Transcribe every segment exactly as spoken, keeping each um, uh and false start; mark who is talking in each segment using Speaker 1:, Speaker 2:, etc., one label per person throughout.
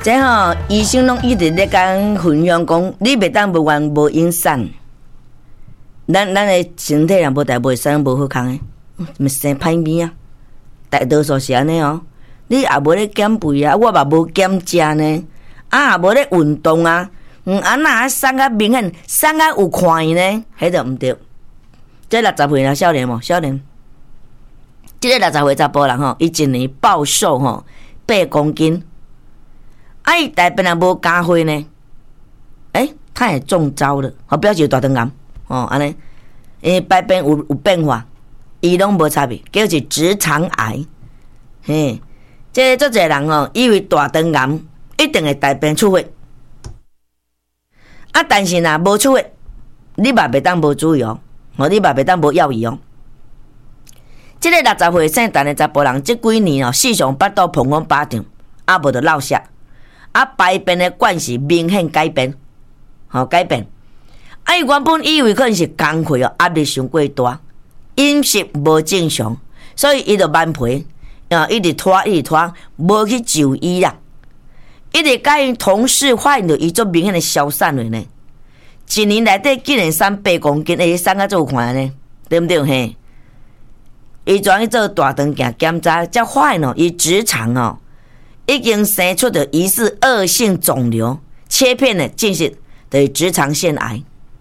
Speaker 1: 这吼、哦、医生拢一直咧讲分享讲，你袂当无愿无影散，咱咱的身体若无代袂生无好康诶，咪生歹面啊！大多数是安尼哦，你也无咧减肥啊，我嘛无减食呢，啊也无咧运动啊，嗯，啊那瘦较明显，瘦较有看伊呢，迄就毋对。这六十岁啦，少年无少年，即、這個六十岁查甫人吼，伊一年暴瘦吼八公斤。啊！伊大便也无加血呢，诶、欸，他也中招了，好表示大肠癌哦，安尼，因排便有有变化，伊拢无差别，叫是直肠癌。嘿，这做侪人哦，以为大肠癌一定会大便出血，啊，但是若无出血，你嘛袂当无注意哦，哦，你嘛袂当无要伊哦。即、這個六十岁姓陈的查甫人，即几年哦，时常腹肚膨风巴掌，啊，无就落塞。啊，排便的惯势明显改变，吼、哦、改变。啊，伊原本以为可能是工课哦压力伤过大，饮食无正常，所以伊就慢皮，啊一直拖一直拖，无去就医啦。一直甲因同事发现到伊足明显的消散了呢。一年内底竟然瘦八公斤，而且瘦甲足有看呢，对不对嘿？伊转去做大肠镜检查，才发现哦，伊直肠哦。已经生出的疑似恶性肿瘤，切片的证实就是直肠腺癌。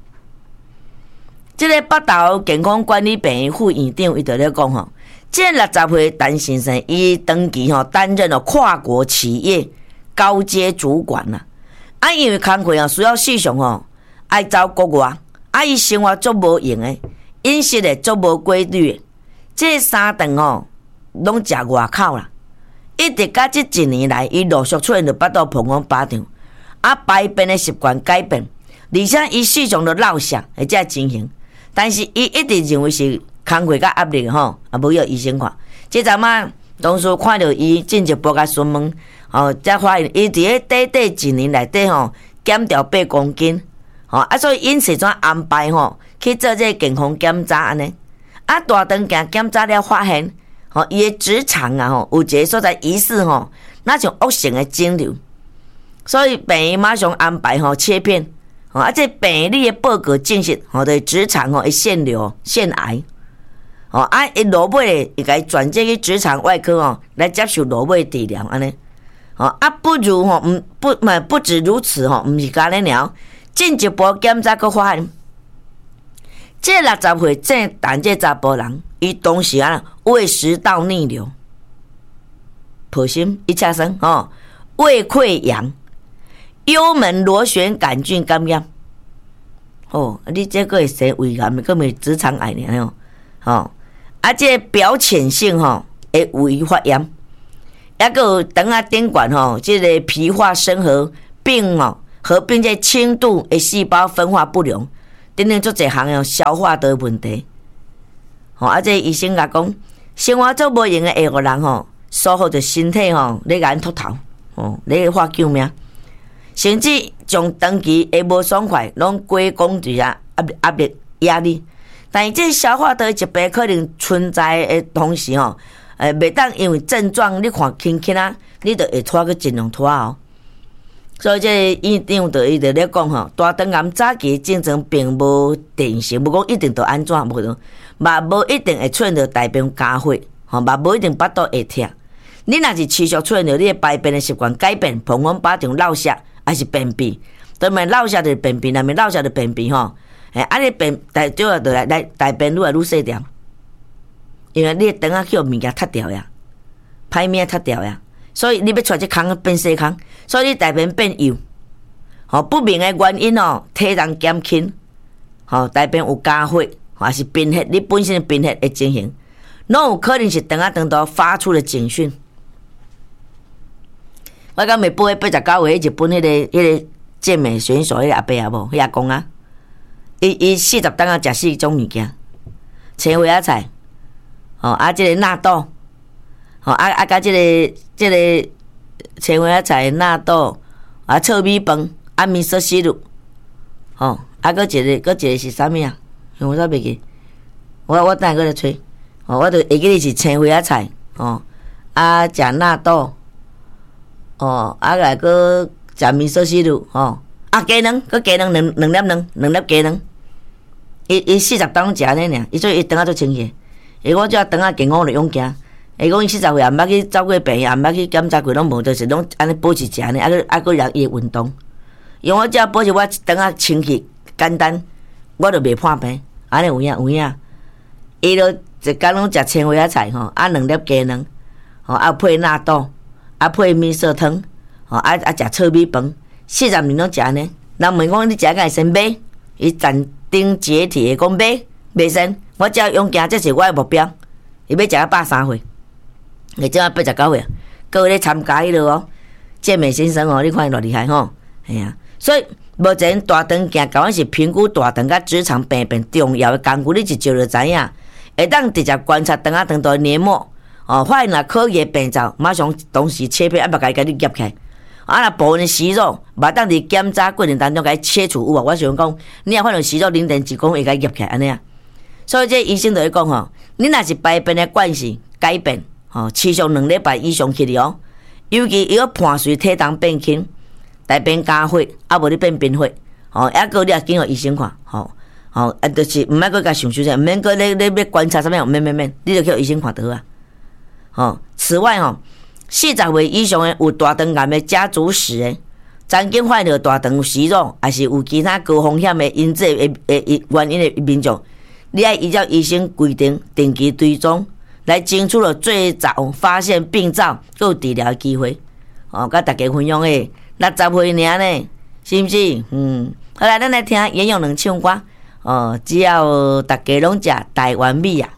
Speaker 1: 这个北投健康管理病院副院长伊就咧讲吼，这六十岁陈先生伊长期吼担任了跨国企业高阶主管啦，啊，因为工作啊需要时常吼爱走国外，啊，伊生活足无用诶，饮食诶足无规律，这三顿吼拢食外口啦。一直到这一年来，伊陆续出现着腹肚膨风巴掌，啊，排便的习惯改变，而且伊时常着落塞，或者情形。但是伊一直认为是工课甲压力吼，啊，无要医生看。这阵仔同事看到伊进一步甲询问，吼、哦，才发现伊伫咧短短一年内底吼减掉八公斤，吼、哦、啊，所以因此怎安排吼去做这健康检查安尼，啊，大肠镜检查了发现。吼，伊诶直肠啊，吼有一个所在疑似吼，那种恶性诶肿瘤，所以病院马上安排吼切片，吼啊，这病理诶报告证实，吼对直肠吼会腺瘤、腺癌，吼啊，伊落尾伊甲伊转接去直肠外科吼来接受落尾治疗安尼，吼啊，不如吼毋不嘛不止如此吼，毋是干尼了，进一步检查佫发现，这六十岁正陈这查甫人。伊当时啊，胃食道逆流、剖心一车生哦，胃溃疡、幽门螺旋杆菌感染哦，你这个会生胃癌，个咪直肠癌呢哦，哦，啊，这表浅性吼会胃发炎，抑个有肠啊顶管吼，这个皮化生合并哦合并这轻度的细胞分化不良，等等做一项哦消化道问题。吼、哦，啊！这医生甲讲，生活做无用诶，下个人吼，疏忽着身体吼，咧甲因秃头，哦，咧发救命，甚至将长期会无爽快，拢归功伫啊压压力压力。但是这消化道疾病可能存在诶同时吼，诶，袂当因为症状你看轻轻啊，你就会拖去尽量拖哦。所以这院长就伊就咧讲吼，大肠癌早期症状并无定性，无讲一定就安怎无咯。嘛无一定会出现着大便加血，吼嘛无一定腹肚会痛。你若是持续出现着你的排便的习惯改变，膨风巴掌落塞，还是便秘，当然落塞就是便秘，若面落塞就便秘吼。诶，啊你便大主要就来来大便愈来愈细条，因为你的肠仔去互物件踢掉呀，歹物踢掉呀，所以你要带这空变细空，所以你大便变幼。吼不明的原因哦，体重减轻，吼大便有加血。还是贫血，你本身贫血的情形，拢有可能是肠仔肠道发出的警讯。我讲未报迄八十九岁，日本迄、那个迄、那个健美选手，迄、那个阿伯啊无，迄阿公啊，伊伊四十当啊食四种物件，青花菜，吼啊，即、这个纳豆，吼啊啊，甲即、这个即、这个青花菜、纳豆啊，糙米饭啊，米色西乳，吼啊，搁一个，搁一个是啥物啊？我煞袂记，我我等下搁来找，哦，我著会记哩是青花仔菜，哦，啊，食纳豆， 哦，啊来个食米寿司卤，吼，啊鸡卵，个鸡卵两两粒卵，两粒鸡卵，伊伊四十当食呢尔，伊做伊肠仔做清气，诶，我只肠仔健康就勇行，诶，讲伊四十岁也毋捌去走过病，也毋捌去检查过，拢无，就是拢安尼保持食呢，啊个啊个人伊运动，用我只保持我肠仔清气简单，我就袂破病，安尼有影有影，伊就一工拢食青花仔菜吼，啊两粒鸡卵，吼啊配纳豆。啊配米色汤，吼啊啊食糙米饭，四十年拢食呢。人问讲你食个先买，伊斩钉截铁的讲买，袂先。我只要勇行，这是我的目标。伊要食到八三岁，伊即马八十九岁，搁咧参加迄落哦，健美先生哦，你看伊偌厉害吼，系啊。所以目前大肠镜讲是评估大肠甲直肠病变重要的工具，你一照就知影，会当直接观察肠仔肠道黏膜。哦，发现若可疑病灶，马上同时切片，啊，把伊甲你夹起来。啊，若部分的息肉，马当伫检查过程当中，甲伊切除有啊。我想讲，你若发现息肉零点几公会甲伊夹起来安尼啊。所以这医生就会讲吼，你若是排便的惯势改变，吼，持续两礼拜以上去了哦。尤其伊个伴随体重变轻，大便加血，啊无你变贫血，吼，抑个你也经过医生看，吼，吼，啊，就是毋免搁甲想修正，毋免搁咧咧要观察啥物，免免免，你就去医生看得啊。哦，此外吼，四十岁以上的有大肠癌的家族史的，曾经患有大肠息肉，还是有其他高风险的因子的的原因的民众，你要依照医生规定定期追踪，来争取了最早发现病灶有治疗的机会。哦，甲大家分享诶，六十岁尔呢，是毋是？嗯，好来，咱来听严咏两唱歌。哦，只要大家拢食台湾米啊。